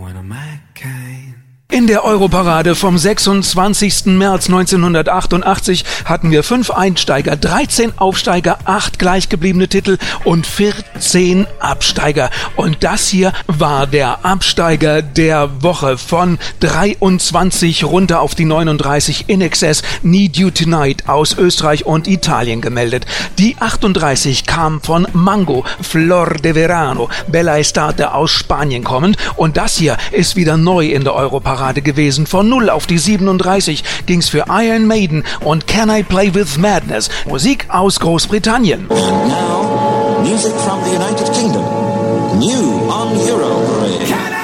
In der Europarade vom 26. März 1988 hatten wir 5 Einsteiger, 13 Aufsteiger, 8 gleichgebliebene Titel und 14 Absteiger. Und das hier war der Absteiger der Woche von 23 runter auf die 39 In Excess, Need You Tonight aus Österreich und Italien gemeldet. Die 38 kam von Mango, Flor de Verano, Bella Estate aus Spanien kommend. Und das hier ist wieder neu in der Europarade gewesen. Von 0 auf die 37 ging's für Iron Maiden und Can I Play With Madness? Musik aus Großbritannien. And now, music from the United Kingdom. New